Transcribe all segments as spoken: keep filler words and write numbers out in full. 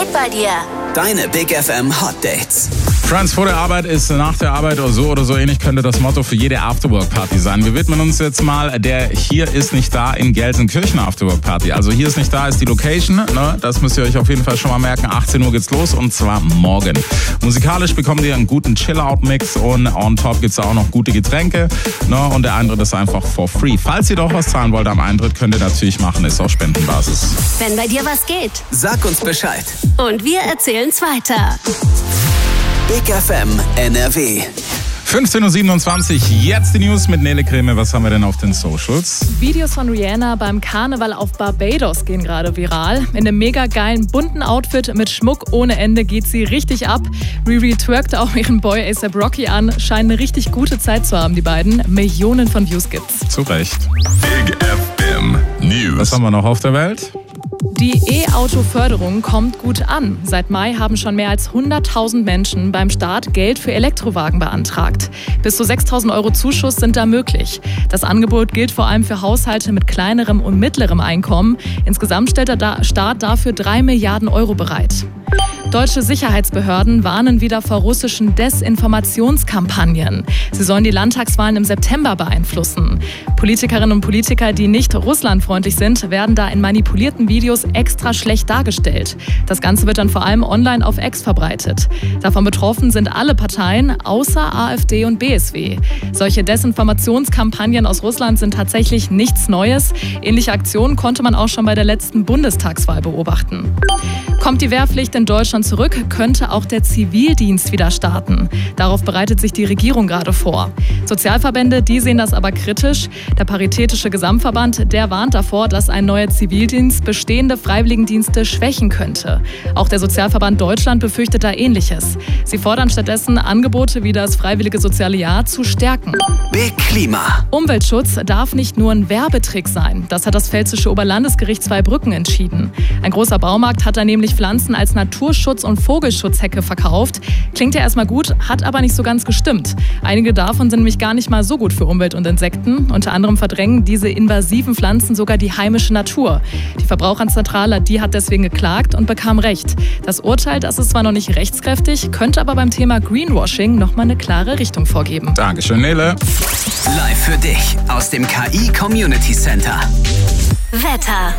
geht bei dir? Deine Big F M Hot Dates. Friends vor der Arbeit ist nach der Arbeit oder so oder so ähnlich könnte das Motto für jede Afterwork-Party sein. Wir widmen uns jetzt mal der Hier ist nicht da in Gelsenkirchen Afterwork-Party. Also hier ist nicht da ist die Location, ne? Das müsst ihr euch auf jeden Fall schon mal merken. achtzehn Uhr geht's los und zwar morgen. Musikalisch bekommt ihr einen guten Chill-Out-Mix und on top gibt's auch noch gute Getränke, ne? Und der Eintritt ist einfach for free. Falls ihr doch was zahlen wollt am Eintritt, könnt ihr natürlich machen, ist auf Spendenbasis. Wenn bei dir was geht. Sag uns Bescheid. Und wir erzählen's weiter. Big F M N R W. fünfzehn Uhr siebenundzwanzig, jetzt die News mit Nele Creme. Was haben wir denn auf den Socials? Videos von Rihanna beim Karneval auf Barbados gehen gerade viral. In einem mega geilen, bunten Outfit mit Schmuck ohne Ende geht sie richtig ab. Riri twerkt auch ihren Boy A$AP Rocky an. Scheinen eine richtig gute Zeit zu haben, die beiden. Millionen von Views gibt's. Zu Recht. Big F M News. Was haben wir noch auf der Welt? Die E-Auto-Förderung kommt gut an. Seit Mai haben schon mehr als hunderttausend Menschen beim Staat Geld für Elektrowagen beantragt. Bis zu sechstausend Euro Zuschuss sind da möglich. Das Angebot gilt vor allem für Haushalte mit kleinerem und mittlerem Einkommen. Insgesamt stellt der Staat dafür drei Milliarden Euro bereit. Deutsche Sicherheitsbehörden warnen wieder vor russischen Desinformationskampagnen. Sie sollen die Landtagswahlen im September beeinflussen. Politikerinnen und Politiker, die nicht russlandfreundlich sind, werden da in manipulierten Videos extra schlecht dargestellt. Das Ganze wird dann vor allem online auf X verbreitet. Davon betroffen sind alle Parteien, außer AfD und B S W. Solche Desinformationskampagnen aus Russland sind tatsächlich nichts Neues. Ähnliche Aktionen konnte man auch schon bei der letzten Bundestagswahl beobachten. Kommt die Wehrpflicht in Deutschland zurück, könnte auch der Zivildienst wieder starten. Darauf bereitet sich die Regierung gerade vor. Sozialverbände, die sehen das aber kritisch. Der Paritätische Gesamtverband, der warnt davor, dass ein neuer Zivildienst bestehende Freiwilligendienste schwächen könnte. Auch der Sozialverband Deutschland befürchtet da Ähnliches. Sie fordern stattdessen, Angebote wie das Freiwillige Soziale Jahr zu stärken. Big Klima. Umweltschutz darf nicht nur ein Werbetrick sein. Das hat das Pfälzische Oberlandesgericht Zweibrücken entschieden. Ein großer Baumarkt hat da nämlich Pflanzen als Naturschutz- und Vogelschutzhecke verkauft. Klingt ja erstmal gut, hat aber nicht so ganz gestimmt. Einige davon sind nämlich gar nicht mal so gut für Umwelt und Insekten. Unter anderem verdrängen diese invasiven Pflanzen sogar die heimische Natur. Die Verbraucherzentrale, die hat deswegen geklagt und bekam Recht. Das Urteil, das ist zwar noch nicht rechtskräftig, könnte aber beim Thema Greenwashing nochmal eine klare Richtung vorgeben. Dankeschön, Nele. Live für dich aus dem K I Community Center. Wetter.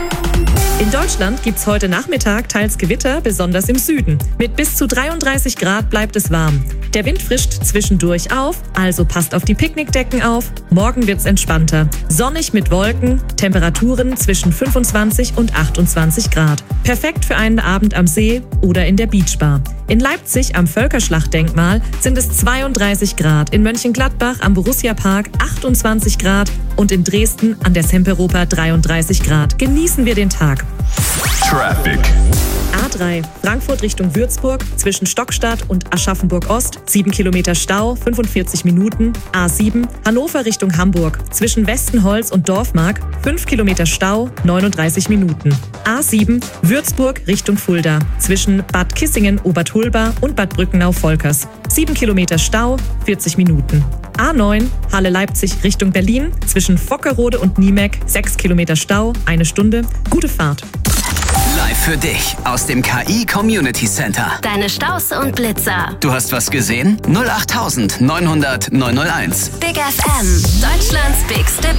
In Deutschland gibt's heute Nachmittag teils Gewitter, besonders im Süden. Mit bis zu dreiunddreißig Grad bleibt es warm. Der Wind frischt zwischendurch auf, also passt auf die Picknickdecken auf. Morgen wird's entspannter. Sonnig mit Wolken, Temperaturen zwischen fünfundzwanzig und achtundzwanzig Grad. Perfekt für einen Abend am See oder in der Beachbar. In Leipzig am Völkerschlachtdenkmal sind es zweiunddreißig Grad, in Mönchengladbach am Borussia-Park achtundzwanzig Grad und in Dresden an der Semperoper dreiunddreißig Grad. Genießen wir den Tag. Traffic. A drei, Frankfurt Richtung Würzburg, zwischen Stockstadt und Aschaffenburg-Ost, sieben Kilometer Stau, fünfundvierzig Minuten. A sieben, Hannover Richtung Hamburg, zwischen Westenholz und Dorfmark, fünf Kilometer Stau, neununddreißig Minuten. A sieben, Würzburg Richtung Fulda, zwischen Bad Kissingen-Obertulba und Bad Brückenau-Volkers, sieben Kilometer Stau, vierzig Minuten. A neun, Halle Leipzig Richtung Berlin, zwischen Vockerode und Niemek, sechs Kilometer Stau, eine Stunde. Gute Fahrt. Live für dich aus dem K I Community Center. Deine Staus und Blitzer. Du hast was gesehen? null acht neunhundert neunhundert neunhunderteins. Big F M. Deutschlands bigste